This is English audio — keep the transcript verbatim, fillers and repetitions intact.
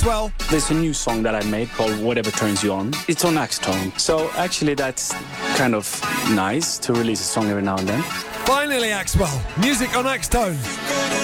Well, There's a new song that I made called Whatever Turns You On. It's on Axtone. So actually that's kind of nice to release a song every now and then. finally, Axwell. Music on Axtone.